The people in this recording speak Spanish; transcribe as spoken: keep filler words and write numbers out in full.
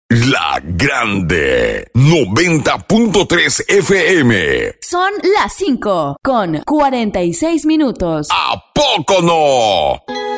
La Grande noventa punto tres F M. Son las cinco con cuarenta y seis minutos. ¿A poco no?